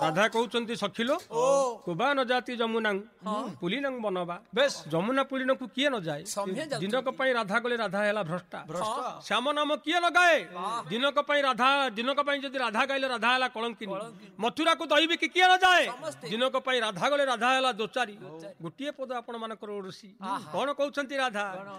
ରାଧା କହୁଛନ୍ତି ସଖିଲୋ କୋବା ନ ଜାତି ଯମୁନା ପୁଲିନ ବନବା। ବେଶ ଯମୁନା ପୁଲିନକୁ କିଏ ନ ଯାଏ? ଦିନକ ପାଇଁ ରାଧା ଗଲେ ରାଧା ହେଲା ଭ୍ରଷ୍ଟା। ଶ୍ୟାମ ନାମ କିଏ ଲଗାଏ? ଦିନକ ପାଇଁ ରାଧା, ଦିନକ ପାଇଁ ଯଦି ରାଧା ଗାଇଲେ ରାଧା ହେଲା କଳଙ୍କିନୀ। ମଥୁରାକୁ ଦହିବି କି କିଏ ନ ଯାଏ? ଦିନକ ପାଇଁ ରାଧା ଗଲେ ରାଧା ହେଲା ଦୋଚାରୀ। ଗୋଟିଏ ପଦ ଆପଣ ମାନଙ୍କର ଓଡିଶୀ। କଣ କହୁଛନ୍ତି ରାଧା?